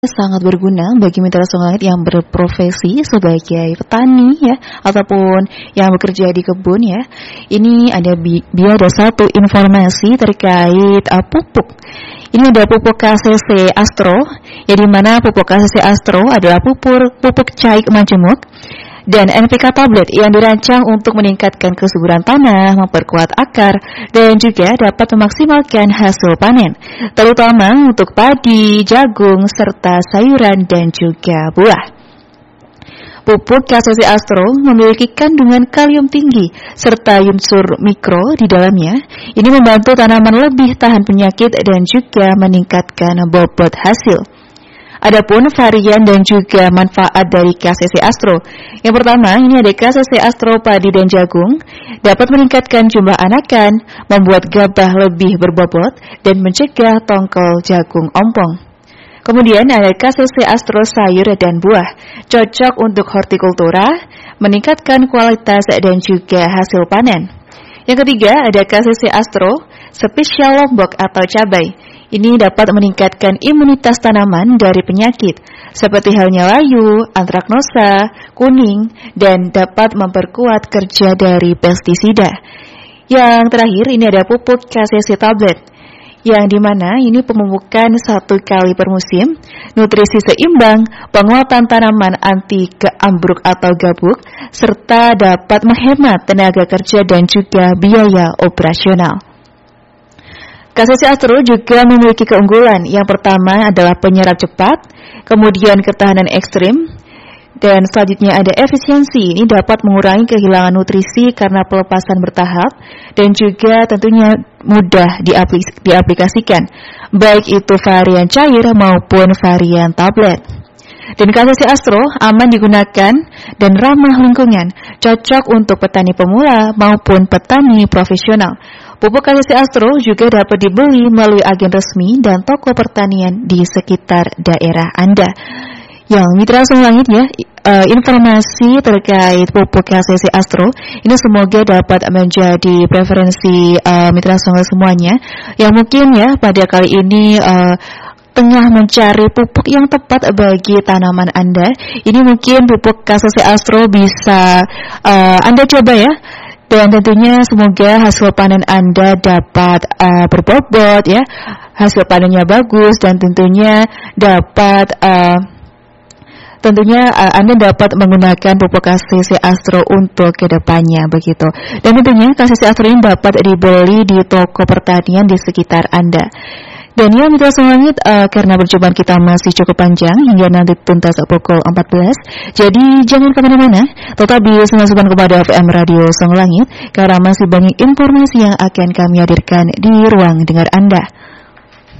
sangat berguna bagi mitra langit yang berprofesi sebagai petani ya ataupun yang bekerja di kebun ya. Ini ada ada satu informasi terkait pupuk. Ini ada pupuk KCC Astro, ya di mana pupuk KCC Astro adalah pupuk cair majemuk dan NPK tablet yang dirancang untuk meningkatkan kesuburan tanah, memperkuat akar, dan juga dapat memaksimalkan hasil panen, terutama untuk padi, jagung, serta sayuran dan juga buah. Pupuk KCC Astro memiliki kandungan kalium tinggi serta unsur mikro di dalamnya. Ini membantu tanaman lebih tahan penyakit dan juga meningkatkan bobot hasil. Adapun varian dan juga manfaat dari KCC Astro. Yang pertama, ini ada KCC Astro padi dan jagung, dapat meningkatkan jumlah anakan, membuat gabah lebih berbobot, dan mencegah tongkol jagung ompong. Kemudian ada KCC Astro sayur dan buah, cocok untuk hortikultura, meningkatkan kualitas dan juga hasil panen. Yang ketiga, ada KCC Astro spesial lombok atau cabai. Ini dapat meningkatkan imunitas tanaman dari penyakit, seperti halnya layu, antraknosa, kuning, dan dapat memperkuat kerja dari pestisida. Yang terakhir, ini ada pupuk KCC tablet, yang dimana ini pemupukan 1 kali per musim, nutrisi seimbang, penguatan tanaman anti keambruk atau gabuk, serta dapat menghemat tenaga kerja dan juga biaya operasional. KCC Astro juga memiliki keunggulan. Yang pertama adalah penyerap cepat, kemudian ketahanan ekstrim, dan selanjutnya ada efisiensi. Ini dapat mengurangi kehilangan nutrisi karena pelepasan bertahap, dan juga tentunya mudah diaplikasikan, baik itu varian cair maupun varian tablet. Dan KCC Astro aman digunakan dan ramah lingkungan, cocok untuk petani pemula maupun petani profesional. Pupuk KCC Astro juga dapat dibeli melalui agen resmi dan toko pertanian di sekitar daerah Anda. Yang mitra langit ya, informasi terkait pupuk KCC Astro ini semoga dapat menjadi preferensi mitra langit semuanya yang mungkin ya pada kali ini tengah mencari pupuk yang tepat bagi tanaman Anda. Ini mungkin pupuk KCC Astro bisa Anda coba ya. Dan tentunya semoga hasil panen Anda dapat berbobot ya, hasil panennya bagus dan tentunya dapat Anda dapat menggunakan pupuk KCC Astro untuk kedepannya begitu. Dan tentunya KCC Astro ini dapat dibeli di toko pertanian di sekitar Anda. Dan ya mitra langit, karena percobaan kita masih cukup panjang hingga nanti tuntas pukul 14. Jadi jangan kemana-mana, tetap di 99,2 FM Radio Song Langit, karena masih banyak informasi yang akan kami hadirkan di ruang dengar Anda.